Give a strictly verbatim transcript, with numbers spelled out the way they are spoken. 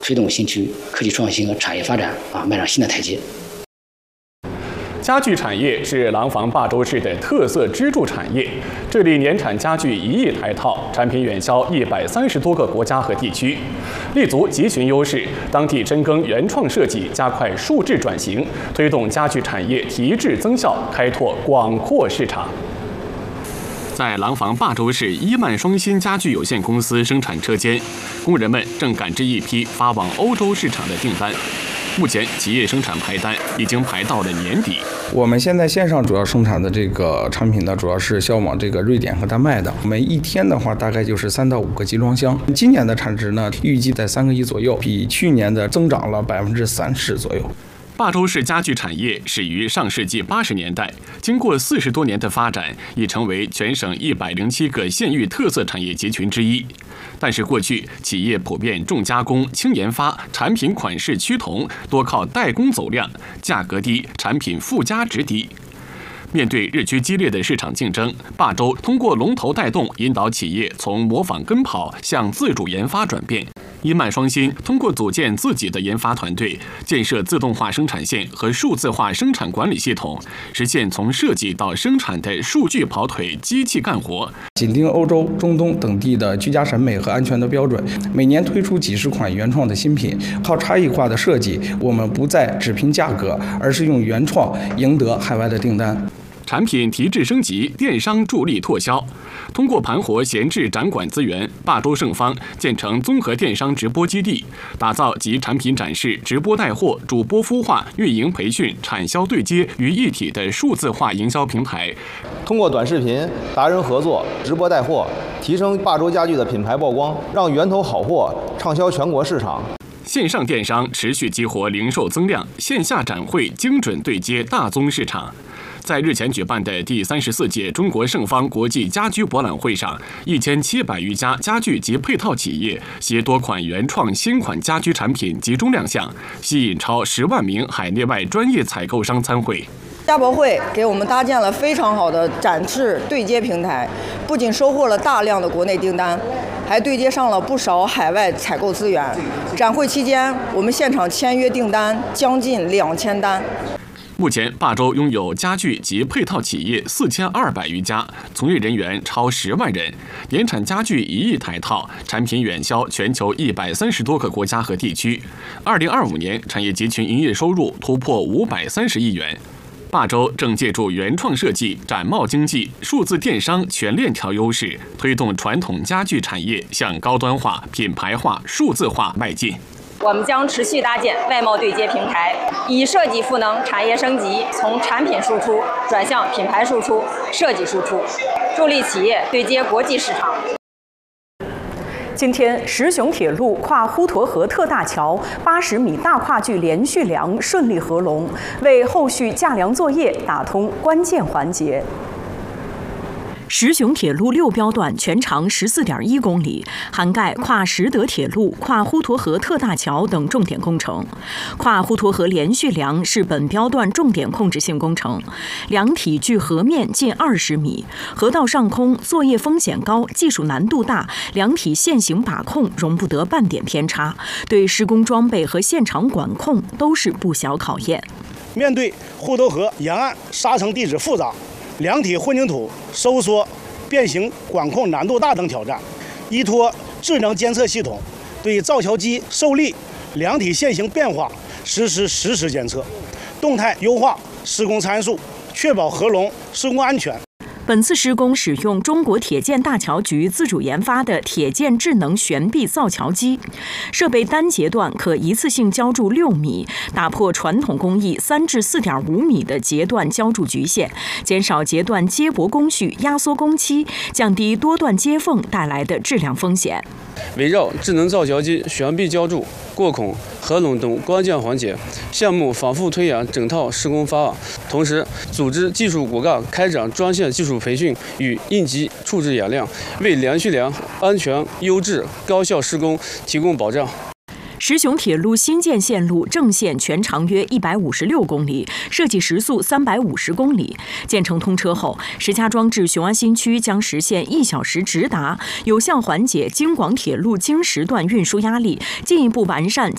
推动新区科技创新和产业发展啊迈上新的台阶。 家具产业是廊坊霸州市的特色支柱产业，这里年产家具一亿台套，产品远销一百三十多个国家和地区，立足集群优势，当地深耕原创设计，加快数质转型，推动家具产业提质增效，开拓广阔市场。在廊坊霸州市伊曼双芯家具有限公司生产车间，工人们正赶制一批发往欧洲市场的订单。目前企业生产排单已经排到了年底。 我们现在线上主要生产的这个产品呢，主要是销往这个瑞典和丹麦的。每一天的话，大概就是三到五个集装箱。今年的产值呢，预计在三个亿左右，比去年的增长了百分之三十左右。 霸州市家具产业始于上世纪八十年代，经过四十多年的发展，已成为全省一百零七个县域特色产业集群之一。但是过去企业普遍重加工、轻研发，产品款式趋同，多靠代工走量，价格低，产品附加值低。面对日趋激烈的市场竞争，霸州通过龙头带动，引导企业从模仿跟跑向自主研发转变。伊曼双芯通过组建自己的研发团队，建设自动化生产线和数字化生产管理系统，实现从设计到生产的数据跑腿、机器干活。 紧盯欧洲、中东等地的居家审美和安全的标准，每年推出几十款原创的新品，靠差异化的设计，我们不再只拼价格，而是用原创赢得海外的订单。 产品提质升级，电商助力拓销。通过盘活闲置展馆资源，霸州盛方建成综合电商直播基地，打造集产品展示、直播带货、主播孵化、运营培训、产销对接于一体的数字化营销平台。 通过短视频、达人合作、直播带货，提升霸州家具的品牌曝光，让源头好货畅销全国市场。 线上电商持续激活零售增量，线下展会精准对接大宗市场。在日前举办的第三十四届中国盛方国际家居博览会上，一千七百余家家具及配套企业携多款原创新款家居产品集中亮相，吸引超十万名海内外专业采购商参会。 家博会给我们搭建了非常好的展示对接平台，不仅收获了大量的国内订单，还对接上了不少海外采购资源。展会期间，我们现场签约订单将近两千单。 目前，霸州拥有家具及配套企业四千二百余家，从业人员超十万人，年产家具一亿台套，产品远销全球一百三十多个国家和地区。二零二五年，产业集群营业收入突破五百三十亿元。霸州正借助原创设计、展贸经济、数字电商全链条优势，推动传统家具产业向高端化、品牌化、数字化迈进。 我们将持续搭建外贸对接平台，以设计赋能产业升级，从产品输出转向品牌输出、设计输出，助力企业对接国际市场。 今天，石雄铁路跨滹沱河特大桥八十米大跨距连续梁顺利合龙，为后续架梁作业打通关键环节。石雄铁路六标段全长十四点一公里，涵盖跨石德铁路、跨滹沱河特大桥等重点工程。跨滹沱河连续梁是本标段重点控制性工程，梁体距河面近二十米，河道上空作业风险高，技术难度大，梁体线型把控容不得半点偏差，对施工装备和现场管控都是不小考验。 面对滹沱河沿岸沙层地质复杂、梁体混凝土收缩、变形管控难度大等挑战，依托智能监测系统，对造桥基受力、梁体线型变化实施实时监测，动态优化施工参数，确保合龙施工安全。 本次施工使用中国铁建大桥局自主研发的铁建智能悬臂造桥机，设备单节段可一次性浇筑六米，打破传统工艺三至四点五米的节段浇筑局限，减少节段接驳工序、压缩工期，降低多段接缝带来的质量风险。 围绕智能造桥机悬臂浇筑、过孔、合拢等关键环节，项目反复推演整套施工方案，同时组织技术骨干开展专项技术培训与应急处置演练，为连续梁安全、优质、高效施工提供保障。 石雄铁路新建线路正线全长约一百五十六公里，设计时速三百五十公里。建成通车后，石家庄至雄安新区将实现一小时直达，有效缓解京广铁路京石段运输压力，进一步完善